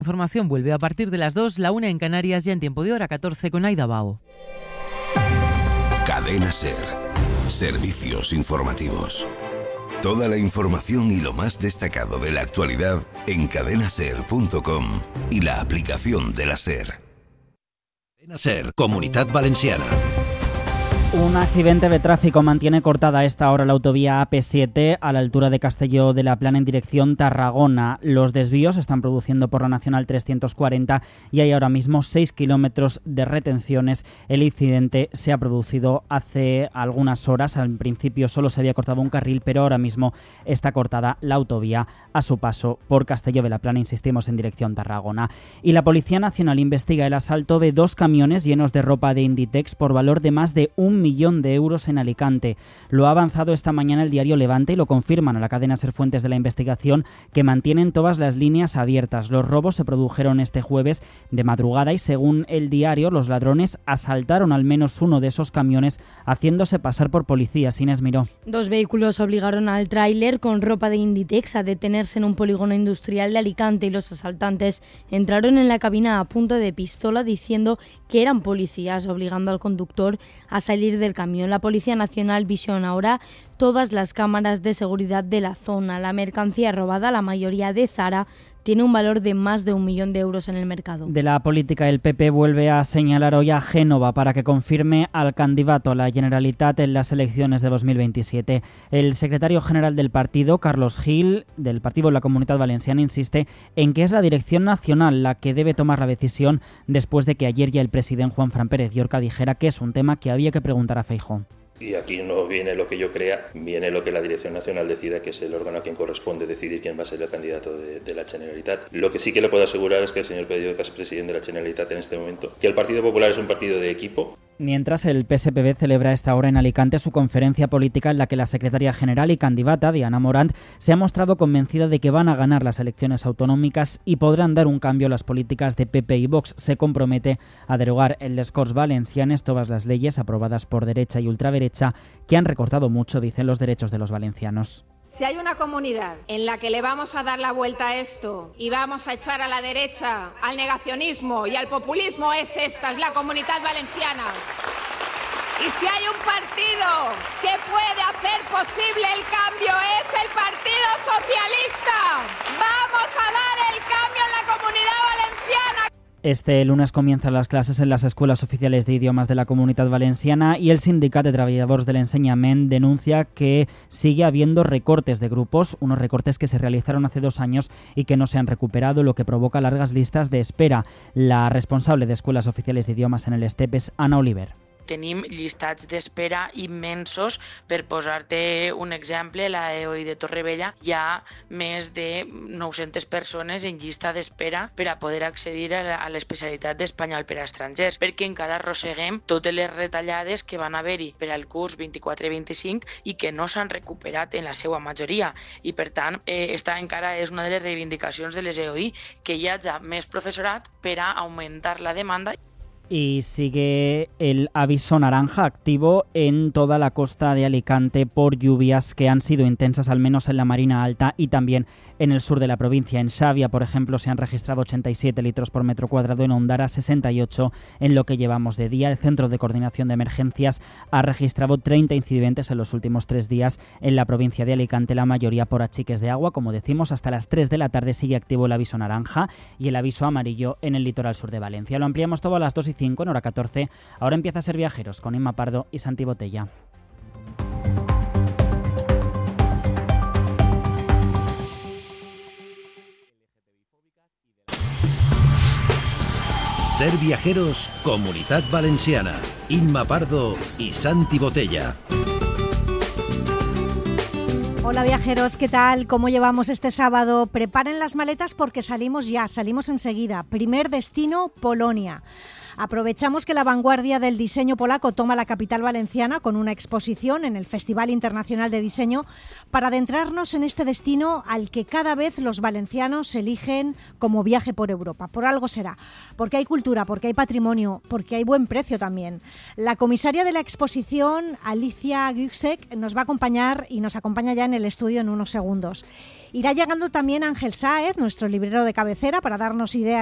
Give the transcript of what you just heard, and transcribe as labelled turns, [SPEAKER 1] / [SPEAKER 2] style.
[SPEAKER 1] Información vuelve a partir de las 2, la 1 en Canarias, ya en tiempo de hora 14 con Aida Bao.
[SPEAKER 2] Cadena SER. Servicios informativos. Toda la información y lo más destacado de la actualidad en cadenaser.com y la aplicación de la SER.
[SPEAKER 3] Cadena SER, Comunitat Valenciana.
[SPEAKER 4] Un accidente de tráfico mantiene cortada a esta hora la autovía AP7 a la altura de Castelló de la Plana en dirección Tarragona. Los desvíos se están produciendo por la Nacional 340 y hay ahora mismo 6 kilómetros de retenciones. El incidente se ha producido hace algunas horas. Al principio solo se había cortado un carril, pero ahora mismo está cortada la autovía a su paso por Castelló de la Plana, insistimos, en dirección Tarragona. Y la Policía Nacional investiga el asalto de 2 camiones llenos de ropa de Inditex por valor de más de 1 millón de euros en Alicante. Lo ha avanzado esta mañana el diario Levante y lo confirman a la cadena SER fuentes de la investigación, que mantienen todas las líneas abiertas. Los robos se produjeron este jueves de madrugada y, según el diario, los ladrones asaltaron al menos uno de esos camiones haciéndose pasar por policías. Inés Miró.
[SPEAKER 5] 2 vehículos obligaron al tráiler con ropa de Inditex a detenerse en un polígono industrial de Alicante y los asaltantes entraron en la cabina a punta de pistola diciendo que eran policías, obligando al conductor a salir del camión. La Policía Nacional visiona ahora todas las cámaras de seguridad de la zona. La mercancía robada, la mayoría de Zara, tiene un valor de más de 1 millón de euros en el mercado.
[SPEAKER 4] De la política, el PP vuelve a señalar hoy a Génova para que confirme al candidato a la Generalitat en las elecciones de 2027. El secretario general del partido, Carlos Gil, del Partido de la Comunitat Valenciana, insiste en que es la dirección nacional la que debe tomar la decisión después de que ayer ya el presidente Juanfran Pérez Llorca dijera que es un tema que había que preguntar a Feijóo.
[SPEAKER 6] Y aquí no viene lo que yo crea, viene lo que la Dirección Nacional decida, que es el órgano a quien corresponde decidir quién va a ser el candidato de la Generalitat. Lo que sí que le puedo asegurar es que el señor Pérez Llorca es presidente de la Generalitat en este momento, que el Partido Popular es un partido de equipo.
[SPEAKER 4] Mientras, el PSPB celebra a esta hora en Alicante su conferencia política en la que la secretaria general y candidata, Diana Morant, se ha mostrado convencida de que van a ganar las elecciones autonómicas y podrán dar un cambio a las políticas de PP y Vox. Se compromete a derogar en les Corts Valencianes todas las leyes aprobadas por derecha y ultraderecha que han recortado mucho, dicen, los derechos de los valencianos.
[SPEAKER 7] Si hay una comunidad en la que le vamos a dar la vuelta a esto y vamos a echar a la derecha, al negacionismo y al populismo, es la Comunitat Valenciana. Y si hay un partido que puede hacer posible el cambio, es el Partido Socialista. Vamos a dar el cambio en la Comunidad Valenciana.
[SPEAKER 4] Este lunes comienzan las clases en las escuelas oficiales de idiomas de la Comunitat Valenciana y el Sindicat de Treballadors de l'Ensenyament denuncia que sigue habiendo recortes de grupos, unos recortes que se realizaron hace 2 años y que no se han recuperado, lo que provoca largas listas de espera. La responsable de escuelas oficiales de idiomas en el STEP es Anna Oliver.
[SPEAKER 8] Tenim llistats d'espera immensos. Per posar-te un exemple, a l'EOI de Torrevella hi ha més de 900 persones en llista d'espera per a poder accedir a l'especialitat d'espanyol per a estrangers, perquè encara arrosseguem totes les retallades que van haver-hi per al curs 24-25 i que no s'han recuperat en la seva majoria. I, per tant, esta encara és una de les reivindicacions de les EOI, que hi hagi més professorat per a augmentar la demanda.
[SPEAKER 4] Y sigue el aviso naranja activo en toda la costa de Alicante por lluvias que han sido intensas, al menos en la Marina Alta y también en el sur de la provincia. En Xàbia, por ejemplo, se han registrado 87 litros por metro cuadrado, en Ondara 68 en lo que llevamos de día. El Centro de Coordinación de Emergencias ha registrado 30 incidentes en los últimos 3 días en la provincia de Alicante, la mayoría por achiques de agua. Como decimos, hasta las 3 de la tarde sigue activo el aviso naranja y el aviso amarillo en el litoral sur de Valencia. Lo ampliamos todo a las 2:05 en hora 14. Ahora empieza a ser Viajeros con Inma Pardo y Santi Botella.
[SPEAKER 3] Ser Viajeros, Comunitat Valenciana. Inma Pardo y Santi Botella.
[SPEAKER 9] Hola viajeros, ¿qué tal? ¿Cómo llevamos este sábado? Preparen las maletas porque salimos ya, salimos enseguida. Primer destino, Polonia. Aprovechamos que la vanguardia del diseño polaco toma la capital valenciana con una exposición en el Festival Internacional de Diseño para adentrarnos en este destino al que cada vez los valencianos eligen como viaje por Europa. Por algo será, porque hay cultura, porque hay patrimonio, porque hay buen precio también. La comisaria de la exposición, Alicia Güksek, nos va a acompañar y nos acompaña ya en el estudio en unos segundos. Irá llegando también Ángel Sáez, nuestro librero de cabecera, para darnos ideas